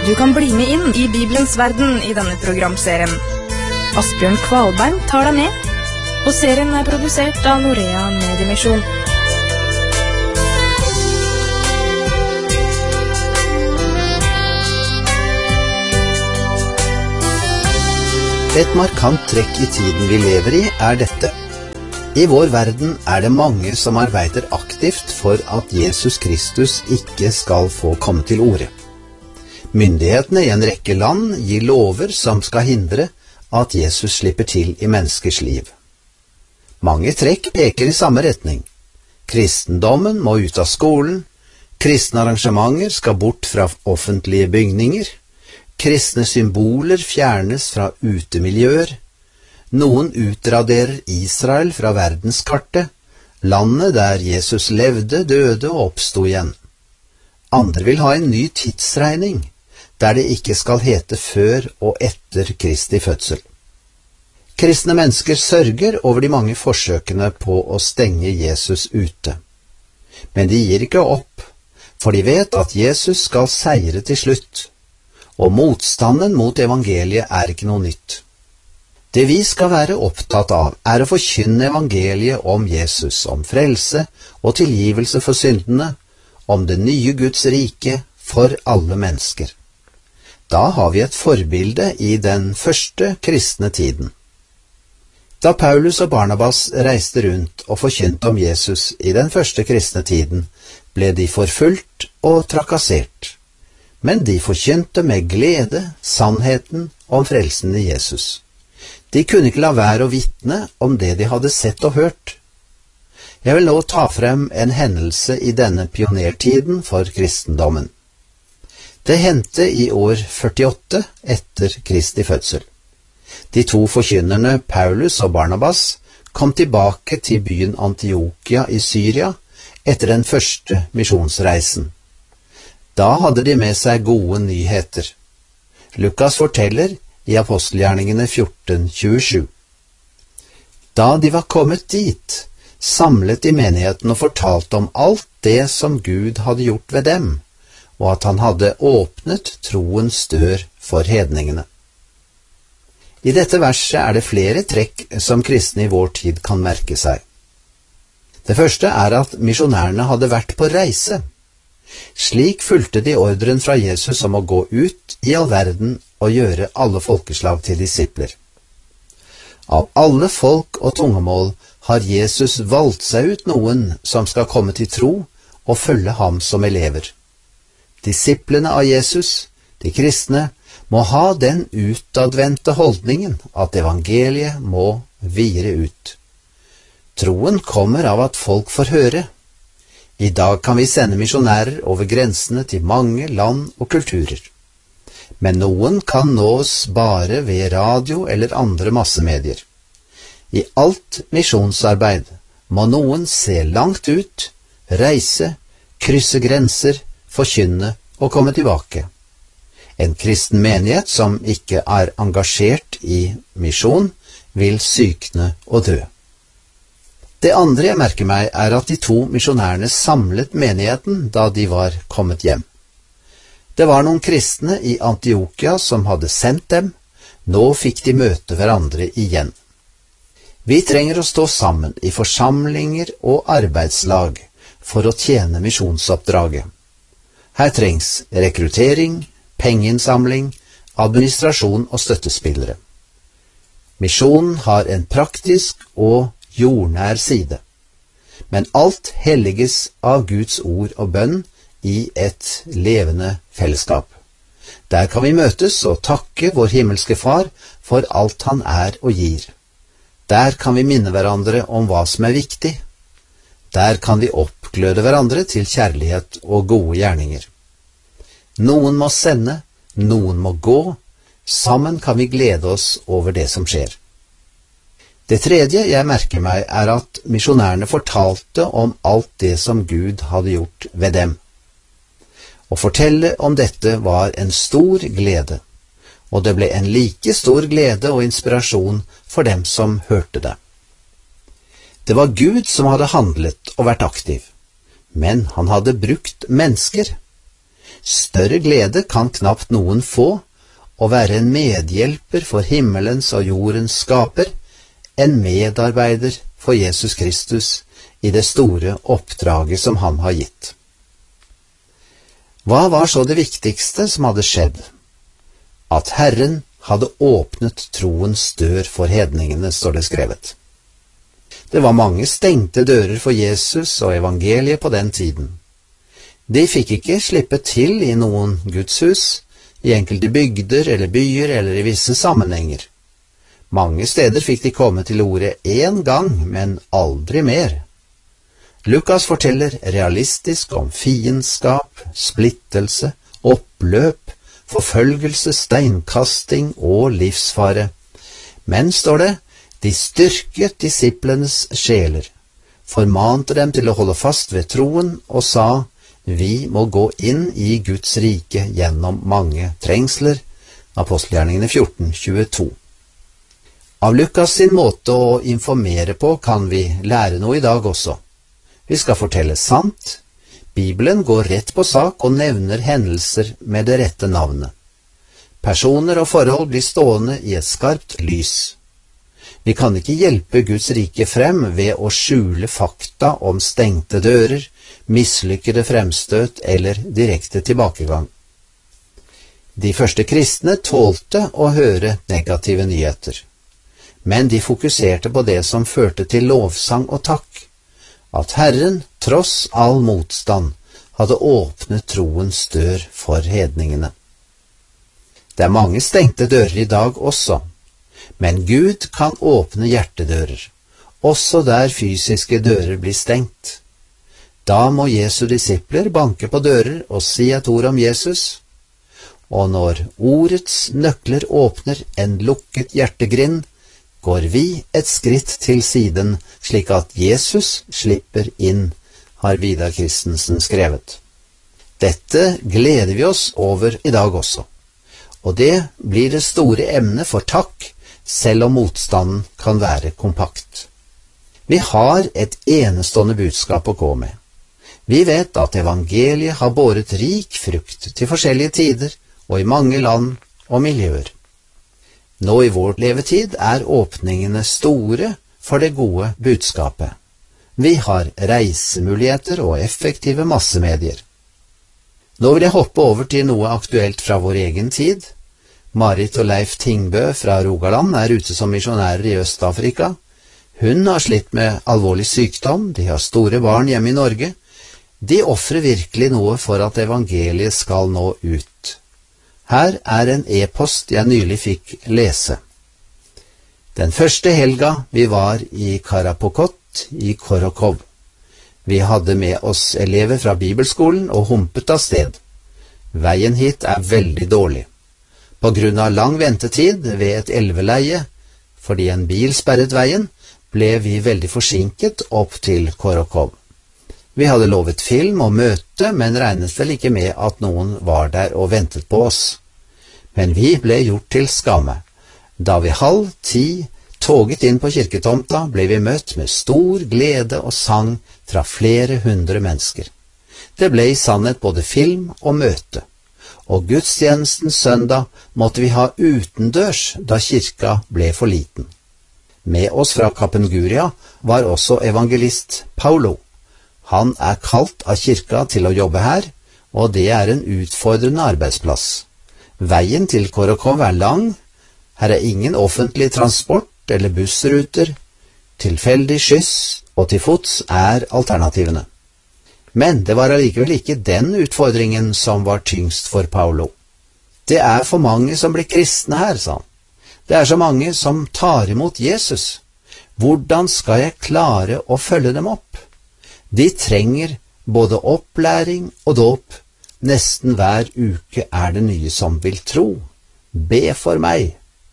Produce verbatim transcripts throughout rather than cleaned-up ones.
Du kan bli med inn i Bibelens verden i denne programserien. Asbjørn Kvalbein tar deg med, og serien er produsert av Norea Mediemisjon. Et markant trekk i tiden vi lever i er dette. I vår verden er det mange som arbeider aktivt for at Jesus Kristus ikke skal få komme til orde. Myndighetene i en rekke land gir lover som skal hindre at Jesus slipper til i menneskers liv. Mange trekk peker i samme retning. Kristendommen må ut av skolen, kristne arrangementer skal bort fra offentlige bygninger, kristne symboler fjernes fra utemiljøer, noen utraderer Israel fra verdenskartet, landet der Jesus levde, døde og oppstod igjen. Andre vil ha en ny tidsregning, der det ikke skal hete før og etter Kristi fødsel. Kristne mennesker sørger over de mange forsøkene på å stenge Jesus ute. Men de gir ikke opp, for de vet at Jesus skal seire til slutt. Og motstanden mot evangeliet er ikke noe nytt. Det vi skal være opptatt av er å forkynne evangeliet om Jesus, om frelse og tilgivelse for syndene, om det nye Guds rike for alle mennesker. Da har vi et forbilde i den første kristne tiden. Da Paulus og Barnabas reiste rundt og forkynte om Jesus i den første kristne tiden, ble de forfulgt og trakassert. Men de forkynte med glede sannheten om frelsen i Jesus. De kunne ikke la være å vitne om det de hadde sett og hørt. Jeg vil nå ta frem en hendelse i denne pionertiden for kristendommen. Det hendte i år førtiåtte etter Kristi fødsel. De to forkynnerne Paulus og Barnabas kom tilbake til byen Antiokia i Syria etter den første misjonsreisen. Da hadde de med seg gode nyheter. Lukas forteller i Apostelgjerningene fjorten tjuesju. Da de var kommet dit, samlet de menigheten og fortalte om alt det som Gud hadde gjort ved dem, og at han hadde åpnet troens dør for hedningene. I dette verset er det flere trekk som kristne i vår tid kan merke seg. Det første er at misjonærene hadde vært på reise. Slik fulgte de ordren fra Jesus om å gå ut i all verden og gjøre alle folkeslag til disipler. Av alle folk og tungemål har Jesus valgt seg ut noen som skal komme til tro og følge ham som elever. Disiplene av Jesus, de kristne, må ha den utadvendte holdningen at evangeliet må vire ut. Troen kommer av at folk får høre. I dag kan vi sende misjonærer over grensene til mange land og kulturer. Men noen kan nås bare ved radio eller andre massemedier. I alt misjonsarbeid må noen se langt ut, reise, krysse grenser, forkynne og komme tilbake. En kristen menighet som ikke er engasjert i misjon, vil sykne og dø. Det andre jeg merker meg er at de to misjonærene samlet menigheten da de var kommet hjem. Det var noen kristne i Antiokia som hadde sendt dem, nå fikk de møte hverandre igjen. Vi trenger å stå sammen i forsamlinger og arbeidslag for å tjene misjonsoppdraget. Her trengs rekruttering, pengeinnsamling, administrasjon og støttespillere. Misjonen har en praktisk og jordnær side, men alt helliges av Guds ord og bønn i et levende fellesskap. Der kan vi møtes og takke vår himmelske Far for alt han er og gir. Der kan vi minne hverandre om hva som er viktig. Der kan vi oppgløde hverandre til kjærlighet og gode gjerninger. Noen må sende, noen må gå, sammen kan vi glede oss over det som skjer. Det tredje jeg merker meg er at misjonærene fortalte om alt det som Gud hadde gjort ved dem. Å fortelle om dette var en stor glede, og det ble en like stor glede og inspirasjon for dem som hørte det. Det var Gud som hadde handlet og vært aktiv, men han hadde brukt mennesker. Større glede kan knapt noen få, å være en medhjelper for himmelens og jordens skaper, en medarbeider for Jesus Kristus i det store oppdraget som han har gitt. Hva var så det viktigste som hadde skjedd? At Herren hadde åpnet troens dør for hedningene, står det skrevet. Det var mange stengte dører for Jesus og evangeliet på den tiden. De fikk ikke slippe til i noen gudshus, i enkelte bygder eller byer eller i visse sammenhenger. Mange steder fikk de komme til ordet én gang, men aldri mer. Lukas forteller realistisk om fiendskap, splittelse, oppløp, forfølgelse, steinkasting og livsfare. Men, står det, de styrket disiplenes sjeler, formante dem til å holde fast ved troen og sa, vi må gå inn i Guds rike gjennom mange trengsler. Apostelgjerningene fjorten tjueto. Av Lukas sin måte å informere på kan vi lære noe i dag også. Vi skal fortelle sant. Bibelen går rett på sak og nevner hendelser med det rette navnet. Personer og forhold blir stående i et skarpt lys. Vi kan ikke hjelpe Guds rike frem ved å skjule fakta om stengte dører, mislykkede fremstøt eller direkte tilbakegang. De første kristne tålte å høre negative nyheter, men de fokuserte på det som førte til lovsang og takk, at Herren, tross all motstand, hadde åpnet troens dør for hedningene. Det er mange stengte dører i dag også, men Gud kan åpne hjertedører, også der fysiske dører blir stengt. Da må Jesu disipler banke på dører og si et ord om Jesus, og når ordets nøkler åpner en lukket hjertegrind, går vi et skritt til siden, slik at Jesus slipper inn, har Vidar Kristensen skrevet. Dette gleder vi oss over i dag også, og det blir det store emnet for takk, selv om motstanden kan være kompakt. Vi har et enestående budskap å gå med. Vi vet at evangeliet har båret rik frukt til forskjellige tider og i mange land og miljøer. Nå i vår levetid er åpningene store for det gode budskapet. Vi har reisemuligheter og effektive massemedier. Nå vil jeg hoppe over til noe aktuelt fra vår egen tid. Marit og Leif Tingbø fra Rogaland er ute som misjonærer i Øst-Afrika. Hun har slitt med alvorlig sykdom, de har store barn hjemme i Norge. De offrer virkelig noe for at evangeliet skal nå ut. Her er en e-post jeg nylig fikk lese. Den første helga vi var i Karapokot i Korokov. Vi hadde med oss elever fra bibelskolen og humpet av sted. Veien hit er veldig dårlig. På grunn av lang ventetid ved et elveleie, fordi en bil sperret veien, ble vi veldig forsinket opp til Korokov. Vi hadde lovet film og møte, men regnet vel ikke med at noen var der og ventet på oss. Men vi ble gjort til skamme. Da vi halv ti toget inn på kirketomta, ble vi møtt med stor glede og sang fra flere hundre mennesker. Det ble i sannhet både film og møte. Og gudstjenesten søndag måtte vi ha utendørs da kirka ble for liten. Med oss fra Kapenguria var også evangelist Paulo. Han er kalt av kirka til å jobbe her, og det er en utfordrende arbeidsplass. Veien til Korokov er lang, her er ingen offentlig transport eller bussruter, tilfeldig skyss og til fots er alternativene. Men det var allikevel ikke den utfordringen som var tyngst for Paulo. Det er for mange som blir kristne her, sa han. Det er så mange som tar imot Jesus. Hvordan skal jeg klare å følge dem opp? De trenger både opplæring og dåp. Nesten hver uke er det nye som vil tro. Be for meg.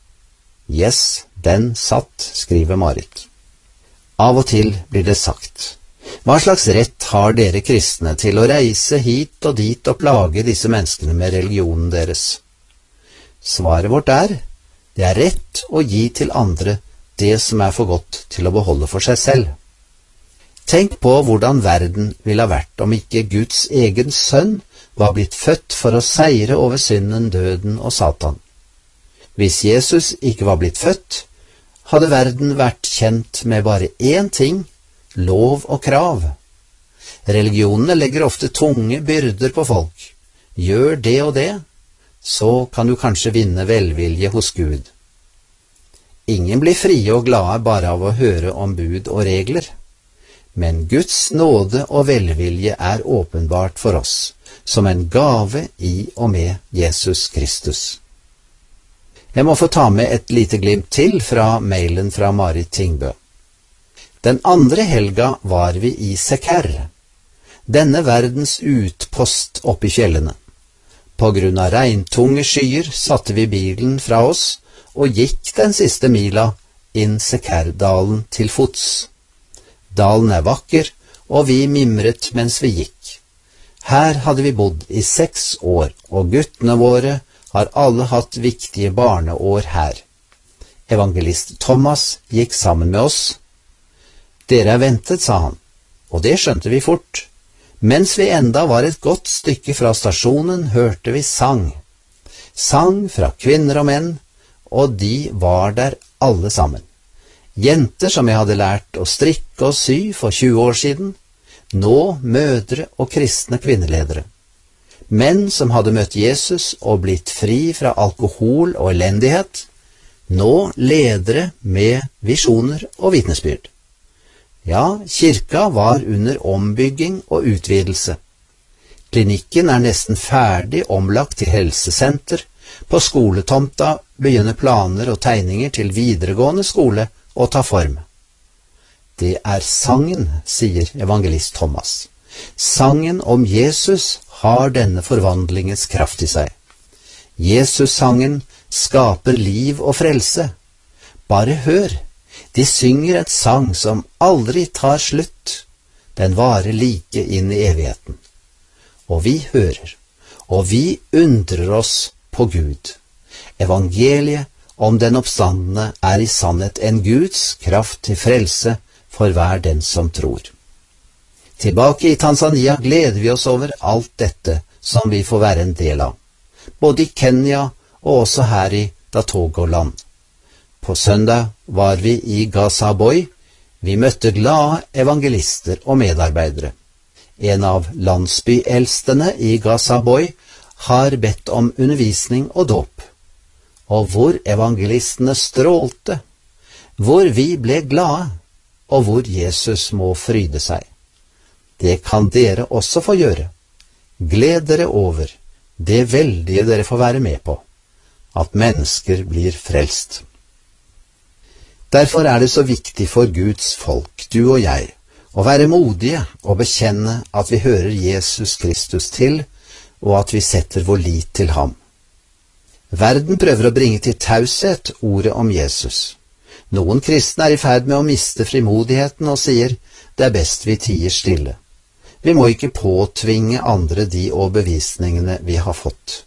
Yes, den satt, skriver Marit. Av og til blir det sagt: hva slags rett har dere kristne til å reise hit og dit og plage disse menneskene med religionen deres? Svaret vårt er: det er rett å gi til andre det som er for godt til å beholde for seg selv. Tenk på hvordan verden ville ha vært om ikke Guds egen sønn var blitt født for å seire over synden, døden og Satan. Hvis Jesus ikke var blitt født, hadde verden vært kjent med bare én ting, lov og krav. Religionene legger ofte tunge byrder på folk. Gjør det og det, så kan du kanskje vinne velvilje hos Gud. Ingen blir frie og glade bare av å høre om bud og regler. Men Guds nåde og velvilje er åpenbart for oss, som en gave i og med Jesus Kristus. Jeg må få ta med et lite glimt til fra mailen fra Marit Tingbø. Den andre helga var vi i Seker, denne verdens utpost oppe i fjellene. På grunn av regntunge skyer satte vi bilen fra oss og gikk den siste mila inn Sekerdalen til fots. Dalen er vakker, og vi mimret mens vi gikk. Her hadde vi bodd i seks år, og guttene våre har alle hatt viktige barneår her. Evangelist Thomas gikk sammen med oss. Dere er ventet, sa han, og det skjønte vi fort. Mens vi enda var et godt stykke fra stasjonen, hørte vi sang. Sang fra kvinner og menn, og de var der alle sammen. Jenter som jeg hadde lært å strikke og sy for tjue år siden, nå mødre og kristne kvinneledere. Menn som hadde møtt Jesus og blitt fri fra alkohol og elendighet, nå ledere med visjoner og vitnesbyrd. Ja, kirka var under ombygging og utvidelse. Klinikken er nesten ferdig omlagt til helsesenter. På skoletomta begynner planer og tegninger til videregående skole å ta form. Det er sangen, sier evangelist Thomas. Sangen om Jesus har denne forvandlingens kraft i seg. Jesus-sangen skaper liv og frelse. Bare hør, de synger et sang som aldri tar slutt. Den varer like inn i evigheten. Og vi hører, og vi undrer oss på Gud. Evangeliet om den oppstandende er i sannhet en Guds kraft til frelse for hver den som tror. Tilbake i Tanzania gleder vi oss over alt dette som vi får være en del av, både i Kenya og også her i Datogoland. På søndag var vi i Gazaboy. Vi møtte glade evangelister og medarbeidere. En av landsbyeldstene i Gazaboy har bedt om undervisning og dåp. Og hvor evangelistene strålte, hvor vi ble glade, og hvor Jesus må fryde seg. Det kan dere også få gjøre. Gled dere over det veldige dere får være med på, at mennesker blir frelst. Derfor er det så viktig for Guds folk, du og jeg, å være modige og bekjenne at vi hører Jesus Kristus til, og at vi setter vår lit til ham. Verden prøver å bringe til taushet ordet om Jesus. Noen kristne er i ferd med å miste frimodigheten og sier, det er best vi tier stille. Vi må ikke påtvinge andre de overbevisningene vi har fått.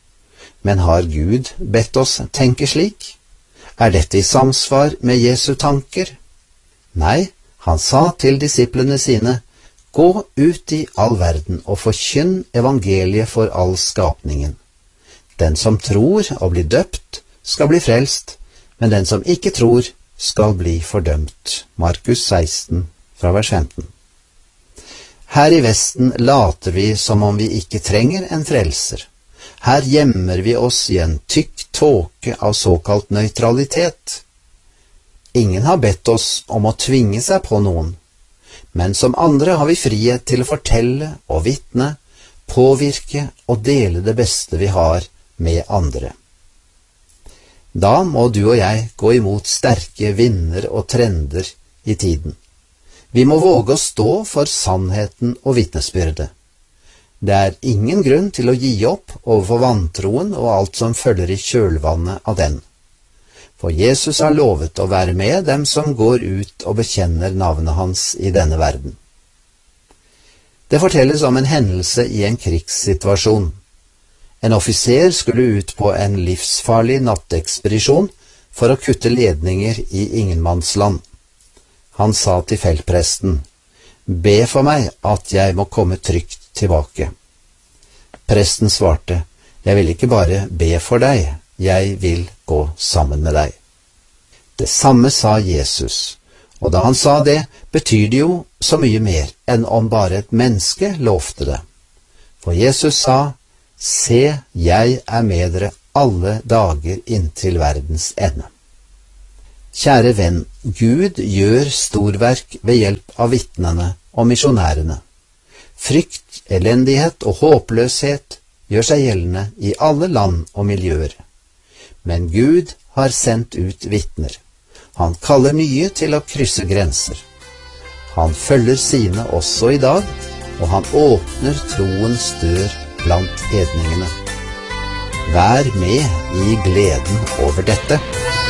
Men har Gud bedt oss tenke slik? Er dette i samsvar med Jesu tanker? Nei, han sa til disiplene sine, gå ut i all verden og forkynn evangeliet for all skapningen. Den som tror og blir døpt, skal bli frelst, men den som ikke tror, skal bli fordømt. Markus seksten, fra vers femten. Her i Vesten later vi som om vi ikke trenger en frelser. Her gjemmer vi oss i en tykk tåke av såkalt nøytralitet. Ingen har bedt oss om å tvinge seg på noen, men som andre har vi frihet til å fortelle og vitne, påvirke og dele det beste vi har med andre. Da må du og jeg gå imot sterke vinder og trender i tiden. Vi må våge å stå for sannheten og vitnesbyrdet. Det er ingen grunn til å gi opp overfor vantroen og alt som følger i kjølvannet av den. For Jesus har lovet å være med dem som går ut og bekjenner navnet hans i denne verden. Det fortelles om en hendelse i en krigssituasjon. En offiser skulle ut på en livsfarlig nattekspedisjon for å kutte ledninger i ingenmannsland. Han sa til feltpresten, be for meg at jeg må komme trygt tilbake. Presten svarte, jeg vil ikke bare be for deg, jeg vil gå sammen med deg. Det samme sa Jesus, og da han sa det, betyr det jo så mye mer enn om bare et menneske lovte det. For Jesus sa, se, jeg er med dere alle dager inntil verdens ende. Kjære venn, Gud gjør storverk ved hjelp av vitnene og misjonærene. Frykt, elendighet og håpløshet gjør seg gjeldende i alle land og miljøer. Men Gud har sendt ut vitner. Han kaller nye til å krysse grenser. Han følger sine også i dag, og han åpner troens dør blant hedningene. Vær med i gleden over dette.